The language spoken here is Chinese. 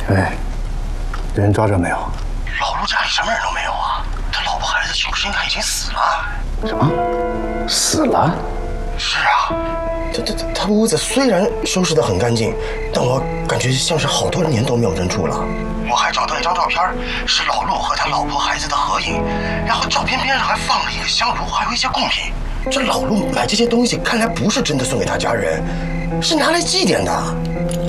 哎，人抓着没有？ 老陆家里什么人都没有啊，他老婆孩子是不是应该已经死了？ 什么？死了？ 是啊，他屋子虽然收拾得很干净，但我感觉像是好多年都没有人住了。我还找到一张照片，是老陆和他老婆孩子的合影，然后照片边上还放了一个香炉，还有一些贡品。这老陆买这些东西，看来不是真的送给他家人，是拿来祭奠的。